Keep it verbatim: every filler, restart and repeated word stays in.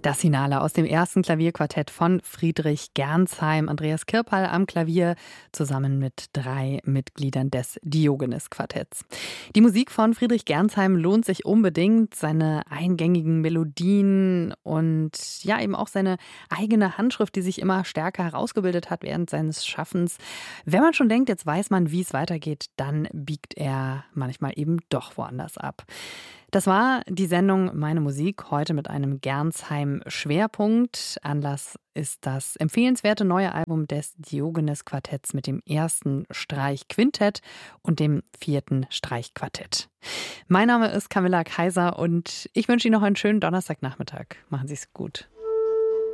Das Finale aus dem ersten Klavierquartett von Friedrich Gernsheim. Andreas Kirpal am Klavier zusammen mit drei Mitgliedern des Diogenes-Quartetts. Die Musik von Friedrich Gernsheim lohnt sich unbedingt. Seine eingängigen Melodien und ja eben auch seine eigene Handschrift, die sich immer stärker herausgebildet hat während seines Schaffens. Wenn man schon denkt, jetzt weiß man, wie es weitergeht, dann biegt er manchmal eben doch woanders ab. Das war die Sendung Meine Musik, heute mit einem Gernsheim-Schwerpunkt. Anlass ist das empfehlenswerte neue Album des Diogenes-Quartetts mit dem ersten Streichquintett und dem vierten Streichquartett. Mein Name ist Camilla Kaiser und ich wünsche Ihnen noch einen schönen Donnerstagnachmittag. Machen Sie es gut.